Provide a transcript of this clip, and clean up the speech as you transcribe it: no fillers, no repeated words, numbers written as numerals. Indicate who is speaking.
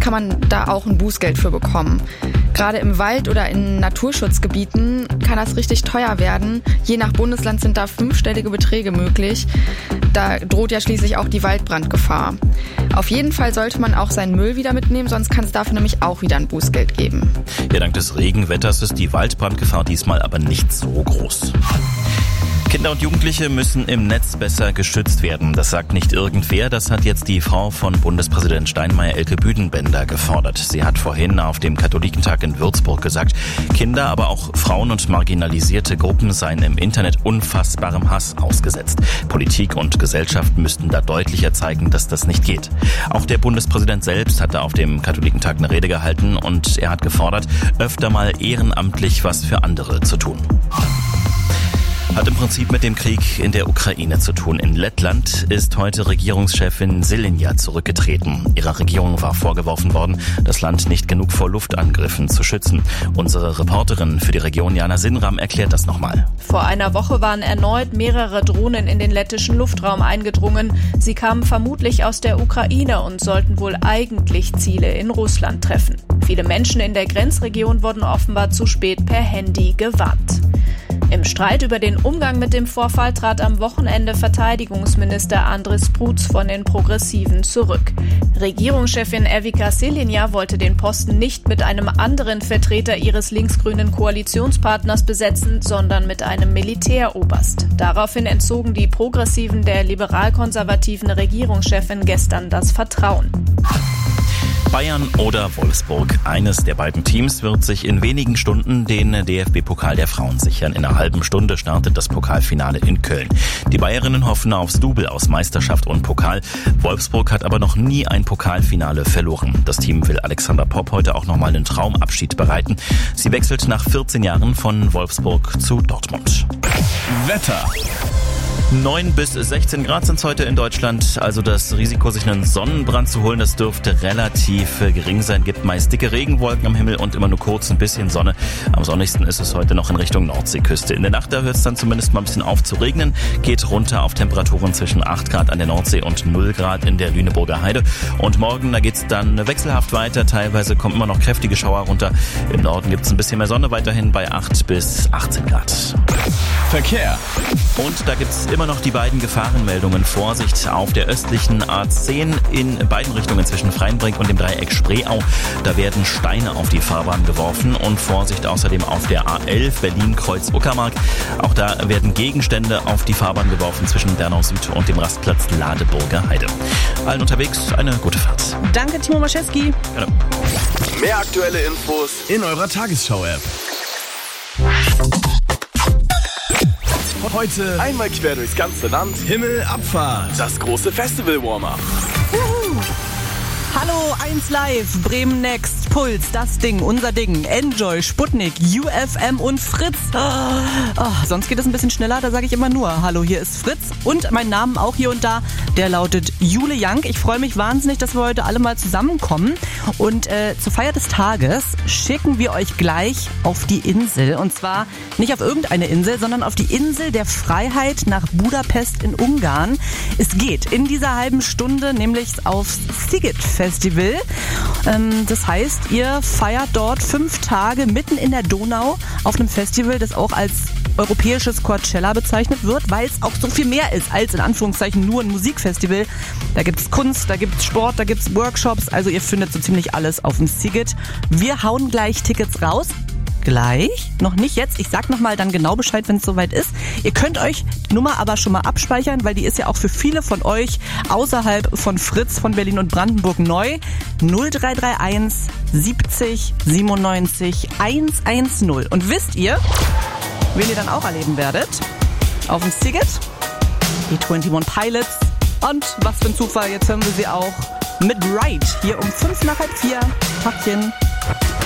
Speaker 1: kann man da auch ein Bußgeld für bekommen. Gerade im Wald oder in Naturschutzgebieten kann das richtig teuer werden. Je nach Bundesland sind da 5-stellige Beträge möglich. Da droht ja schließlich auch die Waldbrandgefahr. Auf jeden Fall sollte man auch seinen Müll wieder mitnehmen, sonst kann es dafür nämlich auch wieder ein Bußgeld geben.
Speaker 2: Ja, dank des Regenwetters ist die Waldbrandgefahr diesmal aber nicht so groß. Kinder und Jugendliche müssen im Netz besser geschützt werden. Das sagt nicht irgendwer, das hat jetzt die Frau von Bundespräsident Steinmeier, Elke Büdenbender, gefordert. Sie hat vorhin auf dem Katholikentag in Würzburg gesagt, Kinder, aber auch Frauen und marginalisierte Gruppen seien im Internet unfassbarem Hass ausgesetzt. Politik und Gesellschaft müssten da deutlicher zeigen, dass das nicht geht. Auch der Bundespräsident selbst hatte auf dem Katholikentag eine Rede gehalten und er hat gefordert, öfter mal ehrenamtlich was für andere zu tun. Hat im Prinzip mit dem Krieg in der Ukraine zu tun. In Lettland ist heute Regierungschefin Šileņa zurückgetreten. Ihrer Regierung war vorgeworfen worden, das Land nicht genug vor Luftangriffen zu schützen. Unsere Reporterin für die Region Jana Sinram erklärt das nochmal.
Speaker 3: Vor einer Woche waren erneut mehrere Drohnen in den lettischen Luftraum eingedrungen. Sie kamen vermutlich aus der Ukraine und sollten wohl eigentlich Ziele in Russland treffen. Viele Menschen in der Grenzregion wurden offenbar zu spät per Handy gewarnt. Im Streit über den Umgang mit dem Vorfall trat am Wochenende Verteidigungsminister Andris Spruds von den Progressiven zurück. Regierungschefin Evika Šileņa wollte den Posten nicht mit einem anderen Vertreter ihres linksgrünen Koalitionspartners besetzen, sondern mit einem Militäroberst. Daraufhin entzogen die Progressiven der liberal-konservativen Regierungschefin gestern das Vertrauen.
Speaker 2: Bayern oder Wolfsburg. Eines der beiden Teams wird sich in wenigen Stunden den DFB-Pokal der Frauen sichern. In einer halben Stunde startet das Pokalfinale in Köln. Die Bayerinnen hoffen aufs Double aus Meisterschaft und Pokal. Wolfsburg hat aber noch nie ein Pokalfinale verloren. Das Team will Alexander Popp heute auch nochmal einen Traumabschied bereiten. Sie wechselt nach 14 Jahren von Wolfsburg zu Dortmund.
Speaker 4: Wetter.
Speaker 2: 9 bis 16 Grad sind es heute in Deutschland, also das Risiko, sich einen Sonnenbrand zu holen, das dürfte relativ gering sein. Gibt meist dicke Regenwolken am Himmel und immer nur kurz ein bisschen Sonne. Am sonnigsten ist es heute noch in Richtung Nordseeküste. In der Nacht, da hört es dann zumindest mal ein bisschen auf zu regnen, geht runter auf Temperaturen zwischen 8 Grad an der Nordsee und 0 Grad in der Lüneburger Heide. Und morgen, da geht es dann wechselhaft weiter, teilweise kommen immer noch kräftige Schauer runter. Im Norden gibt es ein bisschen mehr Sonne, weiterhin bei 8 bis 18 Grad.
Speaker 4: Verkehr.
Speaker 2: Und da gibt es immer noch die beiden Gefahrenmeldungen. Vorsicht auf der östlichen A10 in beiden Richtungen zwischen Freienbrink und dem Dreieck Spreeau. Da werden Steine auf die Fahrbahn geworfen und Vorsicht außerdem auf der A11 Berlin-Kreuz-Uckermark. Auch da werden Gegenstände auf die Fahrbahn geworfen zwischen Bernau Süd und dem Rastplatz Ladeburger Heide. Allen unterwegs eine gute Fahrt.
Speaker 5: Danke, Timo Maschewski.
Speaker 2: Gerne.
Speaker 4: Mehr aktuelle Infos in eurer Tagesschau-App. Heute einmal quer durchs ganze Land. Himmelabfahrt. Das große Festival-Warm-Up.
Speaker 5: Hallo, 1 Live, Bremen Next, Puls, das Ding, unser Ding, Enjoy, Sputnik, UFM und Fritz. Sonst geht es ein bisschen schneller, da sage ich immer nur, hallo, hier ist Fritz und mein Name auch hier und da, der lautet Jule Young. Ich freue mich wahnsinnig, dass wir heute alle mal zusammenkommen und zur Feier des Tages schicken wir euch gleich auf die Insel und zwar nicht auf irgendeine Insel, sondern auf die Insel der Freiheit nach Budapest in Ungarn. Es geht in dieser halben Stunde nämlich aufs Sziget Festival. Das heißt, ihr feiert dort 5 Tage mitten in der Donau auf einem Festival, das auch als europäisches Coachella bezeichnet wird, weil es auch so viel mehr ist als in Anführungszeichen nur ein Musikfestival. Da gibt's Kunst, da gibt's Sport, da gibt's Workshops, also ihr findet so ziemlich alles auf dem Sziget. Wir hauen gleich Tickets raus. Gleich, noch nicht jetzt. Ich sag nochmal dann genau Bescheid, wenn es soweit ist. Ihr könnt euch die Nummer aber schon mal abspeichern, weil die ist ja auch für viele von euch außerhalb von Fritz, von Berlin und Brandenburg neu. 0331 70 97 110. Und wisst ihr, wen ihr dann auch erleben werdet? Auf dem Sziget? Die 21 Pilots. Und was für ein Zufall, jetzt hören wir sie auch mit Ride. Hier um 3:55. Tagchen.